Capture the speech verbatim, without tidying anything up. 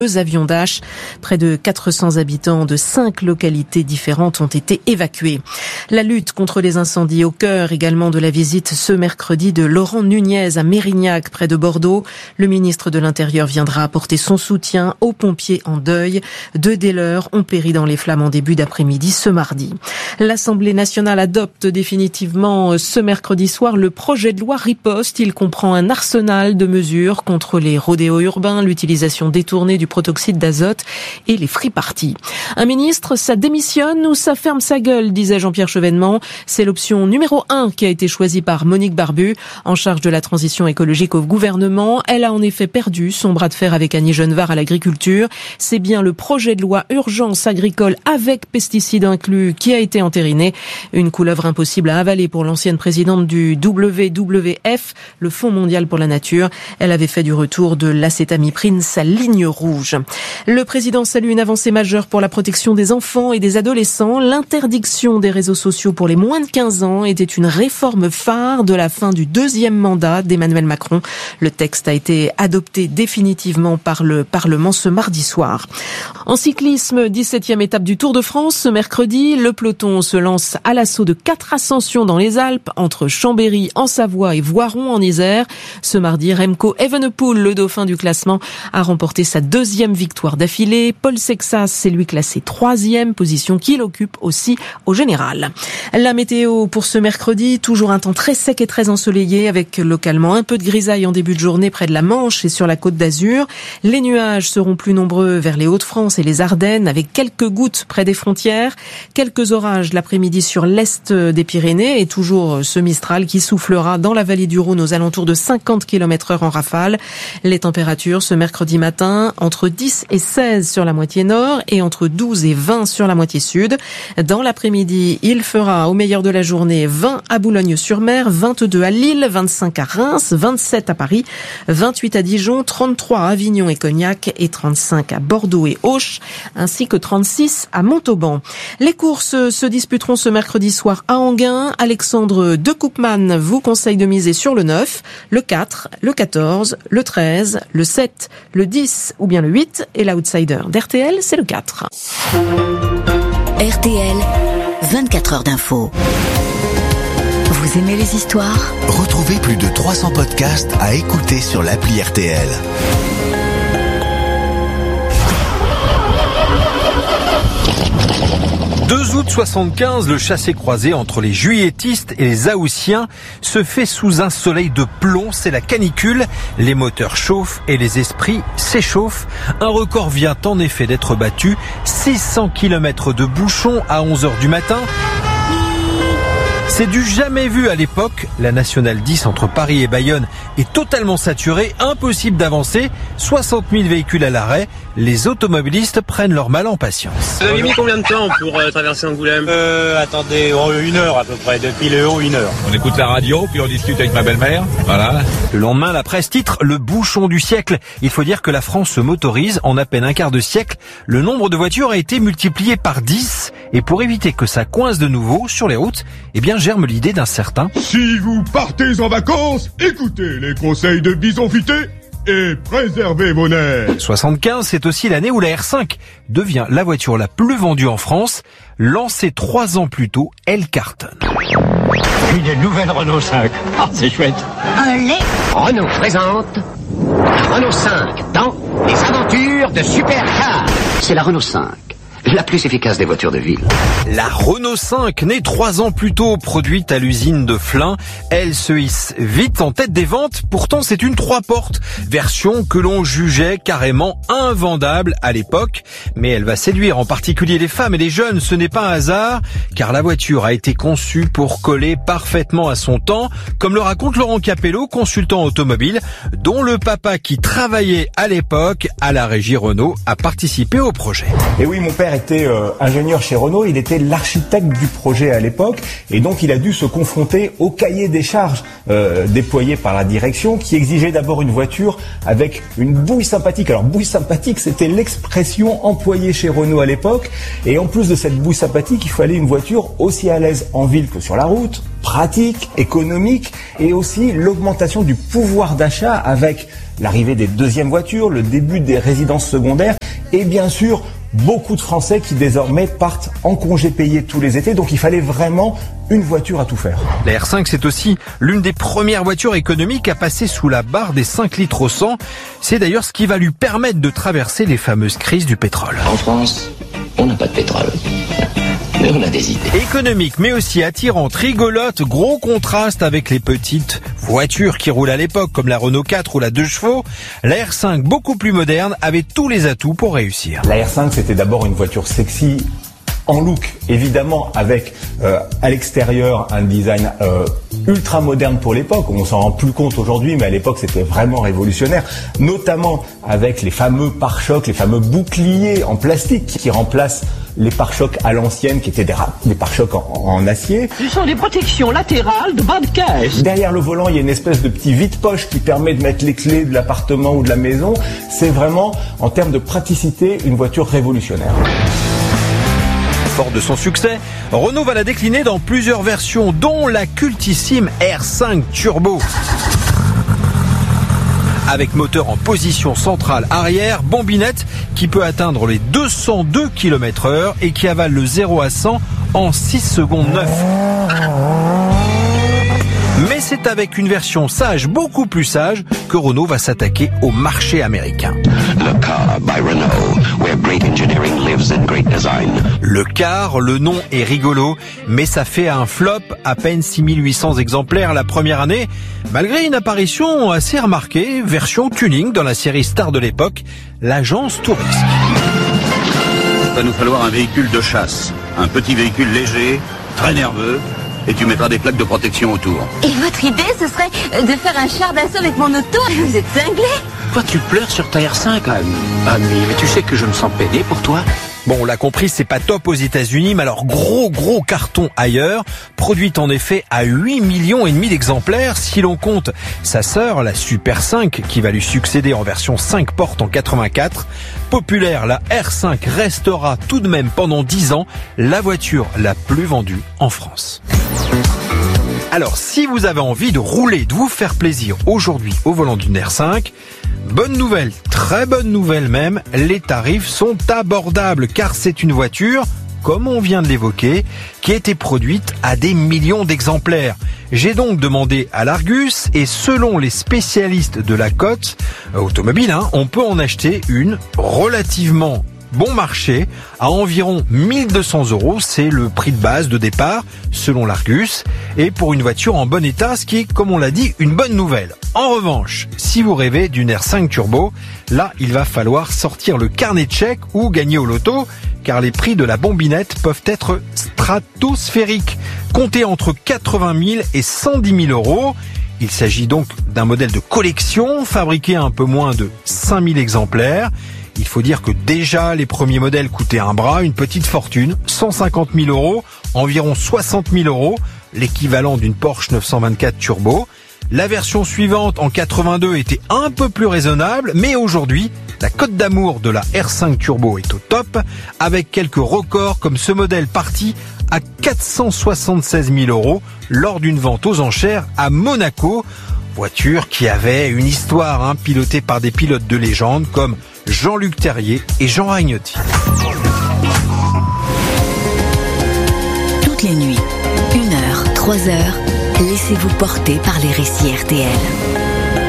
Deux avions Dash. Près de quatre cents habitants de cinq localités différentes ont été évacués. La lutte contre les incendies au cœur également de la visite ce mercredi de Laurent Nunez à Mérignac, près de Bordeaux. Le ministre de l'Intérieur viendra apporter son soutien aux pompiers en deuil. Deux des leurs ont péri dans les flammes en début d'après-midi ce mardi. L'Assemblée nationale adopte définitivement ce mercredi soir le projet de loi Riposte. Il comprend un arsenal de mesures contre les rodéos urbains, l'utilisation détournée du protoxyde d'azote et les free-parties. Un ministre, ça démissionne ou ça ferme sa gueule, disait Jean-Pierre Chevènement. C'est l'option numéro un qui a été choisie par Monique Barbu, en charge de la transition écologique au gouvernement. Elle a en effet perdu son bras de fer avec Annie Genevard à l'agriculture. C'est bien le projet de loi urgence agricole avec pesticides inclus qui a été entériné. Une couleuvre impossible à avaler pour l'ancienne présidente du W W F, le Fonds mondial pour la nature. Elle avait fait du retour de l'acétamiprine sa ligne rouge. Le président salue une avancée majeure pour la protection des enfants et des adolescents. L'interdiction des réseaux sociaux pour les moins de quinze ans était une réforme phare de la fin du deuxième mandat d'Emmanuel Macron. Le texte a été adopté définitivement par le Parlement ce mardi soir. En cyclisme, dix-septième étape du Tour de France ce mercredi. Le peloton se lance à l'assaut de quatre ascensions dans les Alpes, entre Chambéry en Savoie et Voiron en Isère. Ce mardi, Remco Evenepoel, le dauphin du classement, a remporté sa deuxième victoire d'affilée. Paul Sexas, c'est lui classé troisième, position qu'il occupe aussi au général. La météo pour ce mercredi, toujours un temps très sec et très ensoleillé, avec localement un peu de grisaille en début de journée près de la Manche et sur la Côte d'Azur. Les nuages seront plus nombreux vers les Hauts-de-France et les Ardennes, avec quelques gouttes près des frontières. Quelques orages l'après-midi sur l'est des Pyrénées et toujours ce Mistral qui soufflera dans la vallée du Rhône aux alentours de cinquante kilomètres heure en rafale. Les températures ce mercredi matin, entre dix et seize sur la moitié nord et entre douze et vingt sur la moitié sud. Dans l'après-midi, il fera au meilleur de la journée vingt à Boulogne-sur-Mer, vingt-deux à Lille, vingt-cinq à Reims, vingt-sept à Paris, vingt-huit à Dijon, trente-trois à Avignon et Cognac et trente-cinq à Bordeaux et Auch, ainsi que trente-six à Montauban. Les courses se disputeront ce mercredi soir à Enghien. Alexandre de Koopman vous conseille de miser sur le neuf, le quatre, le quatorze, le treize, le sept, le dix ou bien le huit, et l'outsider d'R T L, c'est le quatre. R T L, vingt-quatre heures d'info. Vous aimez les histoires ? Retrouvez plus de trois cents podcasts à écouter sur l'appli R T L. deux août soixante-quinze, le chassé-croisé entre les juilletistes et les haussiens se fait sous un soleil de plomb. C'est la canicule. Les moteurs chauffent et les esprits s'échauffent. Un record vient en effet d'être battu. six cents kilomètres de bouchons à onze heures du matin. C'est du jamais vu à l'époque. La nationale dix entre Paris et Bayonne est totalement saturée, impossible d'avancer. soixante mille véhicules à l'arrêt. Les automobilistes prennent leur mal en patience. Vous avez mis combien de temps pour euh, traverser Angoulême ? Euh, attendez, une heure à peu près, depuis le haut, une heure. On écoute la radio, puis on discute avec ma belle-mère, voilà. Le lendemain, la presse titre « Le bouchon du siècle ». Il faut dire que la France se motorise. En à peine un quart de siècle, le nombre de voitures a été multiplié par dix. Et pour éviter que ça coince de nouveau sur les routes, eh bien germe l'idée d'un certain « Si vous partez en vacances, écoutez les conseils de Bison Futé et préservez vos nerfs ». soixante-quinze, c'est aussi l'année où la R cinq devient la voiture la plus vendue en France. Lancée trois ans plus tôt, elle cartonne. Une nouvelle Renault cinq. Ah, c'est chouette. Allez, Renault présente la Renault cinq dans les aventures de Supercar. C'est la Renault cinq, la plus efficace des voitures de ville. La Renault cinq, née trois ans plus tôt, produite à l'usine de Flins, elle se hisse vite en tête des ventes. Pourtant, c'est une trois portes, version que l'on jugeait carrément invendable à l'époque. Mais elle va séduire en particulier les femmes et les jeunes. Ce n'est pas un hasard, car la voiture a été conçue pour coller parfaitement à son temps, comme le raconte Laurent Capello, consultant automobile, dont le papa qui travaillait à l'époque à la régie Renault a participé au projet. Et oui, mon père était euh, ingénieur chez Renault, il était l'architecte du projet à l'époque et donc il a dû se confronter au cahier des charges euh, déployé par la direction qui exigeait d'abord une voiture avec une bouille sympathique. Alors bouille sympathique, c'était l'expression employée chez Renault à l'époque et en plus de cette bouille sympathique, il fallait une voiture aussi à l'aise en ville que sur la route, pratique, économique et aussi l'augmentation du pouvoir d'achat avec l'arrivée des deuxièmes voitures, le début des résidences secondaires et bien sûr beaucoup de Français qui désormais partent en congé payé tous les étés, donc il fallait vraiment une voiture à tout faire. La R cinq, c'est aussi l'une des premières voitures économiques à passer sous la barre des cinq litres au cent. C'est d'ailleurs ce qui va lui permettre de traverser les fameuses crises du pétrole. En France, on n'a pas de pétrole. Mais on a des idées. Économique, mais aussi attirante, rigolote, gros contraste avec les petites voitures qui roulent à l'époque, comme la Renault quatre ou la deux chevaux. La R cinq, beaucoup plus moderne, avait tous les atouts pour réussir. La R cinq, c'était d'abord une voiture sexy en look, évidemment, avec euh, à l'extérieur un design euh, ultra moderne pour l'époque. On s'en rend plus compte aujourd'hui, mais à l'époque c'était vraiment révolutionnaire, notamment avec les fameux pare-chocs, les fameux boucliers en plastique qui remplacent les pare-chocs à l'ancienne, qui étaient des, des pare-chocs en, en acier. Ce sont des protections latérales de bas de caisse. Derrière le volant, il y a une espèce de petit vide-poche qui permet de mettre les clés de l'appartement ou de la maison. C'est vraiment, en termes de praticité, une voiture révolutionnaire. Fort de son succès, Renault va la décliner dans plusieurs versions, dont la cultissime R cinq Turbo. Avec moteur en position centrale arrière, bombinette qui peut atteindre les deux cent deux kilomètres heure et qui avale le zéro à cent en six secondes neuf. Mais c'est avec une version sage, beaucoup plus sage, que Renault va s'attaquer au marché américain. Le Car by Renault, where great engineering lives in great design. Le Car, le nom est rigolo, mais ça fait un flop, à peine six mille huit cents exemplaires la première année, malgré une apparition assez remarquée, version tuning dans la série star de l'époque, l'agence Tourisque. Il va nous falloir un véhicule de chasse, un petit véhicule léger, très nerveux, et tu mettras des plaques de protection autour. Et votre idée, ce serait de faire un char d'assaut avec mon auto? Vous êtes cinglé? Toi, tu pleures sur ta R cinq, ami. Ami, mais tu sais que je me sens peiné pour toi. Bon, on l'a compris, c'est pas top aux États-Unis, mais alors gros gros carton ailleurs, produite en effet à huit millions et demi d'exemplaires si l'on compte sa sœur, la Super cinq, qui va lui succéder en version cinq portes en quatre-vingt-quatre. Populaire, la R cinq restera tout de même pendant dix ans la voiture la plus vendue en France. Alors, si vous avez envie de rouler, de vous faire plaisir aujourd'hui au volant d'une R cinq, bonne nouvelle, très bonne nouvelle même, les tarifs sont abordables car c'est une voiture, comme on vient de l'évoquer, qui a été produite à des millions d'exemplaires. J'ai donc demandé à l'Argus et selon les spécialistes de la cote automobile, hein, on peut en acheter une relativement bon marché à environ mille deux cents euros, c'est le prix de base de départ selon l'Argus et pour une voiture en bon état, ce qui est, comme on l'a dit, une bonne nouvelle. En revanche, si vous rêvez d'une R cinq Turbo, là il va falloir sortir le carnet de chèques ou gagner au loto car les prix de la bombinette peuvent être stratosphériques, comptés entre quatre-vingt mille et cent dix mille euros. Il s'agit donc d'un modèle de collection fabriqué à un peu moins de cinq mille exemplaires. Il faut dire que déjà les premiers modèles coûtaient un bras, une petite fortune, cent cinquante mille euros, environ soixante mille euros, l'équivalent d'une Porsche neuf cent vingt-quatre Turbo. La version suivante en quatre-vingt-deux était un peu plus raisonnable, mais aujourd'hui, la cote d'amour de la R cinq Turbo est au top, avec quelques records comme ce modèle parti à quatre cent soixante-seize mille euros lors d'une vente aux enchères à Monaco. Voiture qui avait une histoire, hein, pilotée par des pilotes de légende comme Jean-Luc Terrier et Jean Ragnotti. Toutes les nuits, une heure, trois heures, laissez-vous porter par les récits R T L.